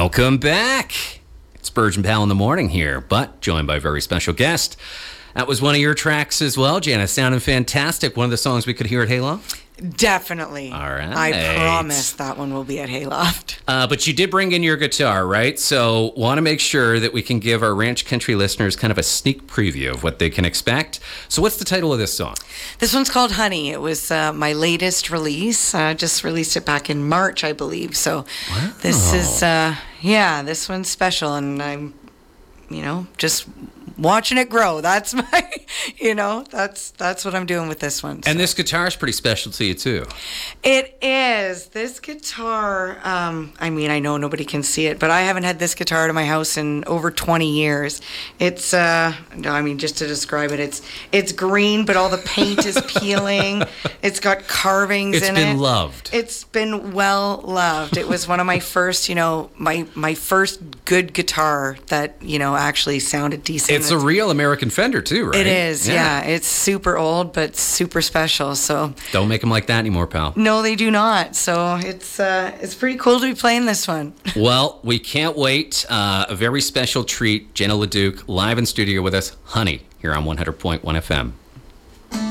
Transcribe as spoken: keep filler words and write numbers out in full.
Welcome back. It's Burge and Pal in the morning here, but joined by a very special guest. That was one of your tracks as well, Janice. Sounding fantastic. One of the songs we could hear at Hayloft? Definitely. All right. I promise that one will be at Hayloft. Uh, but you did bring in your guitar, right? So want to make sure that we can give our Ranch Country listeners kind of a sneak preview of what they can expect. So what's the title of this song? This one's called Honey. It was uh, my latest release. I uh, just released it back in March, I believe. So wow. this is, uh, yeah, this one's special. And I'm, you know, just watching it grow. That's my, you know, that's that's what I'm doing with this one. So. And this guitar is pretty special to you too. It is. This guitar, um, I mean, I know nobody can see it, but I haven't had this guitar to my house in over twenty years. It's, uh, no, I mean, just to describe it, it's it's green, but all the paint is peeling. It's got carvings it's in it. It's been loved. It's been well loved. It was one of my first, you know, my, my first good guitar that, you know, actually sounded decent. It's a real American Fender too, right? It is, yeah. yeah. It's super old, but super special. So don't make them like that anymore, pal. No, they do not. So it's uh, it's pretty cool to be playing this one. Well, we can't wait. Uh, a very special treat. Jenna LeDuc live in studio with us. Honey, here on one hundred point one F M.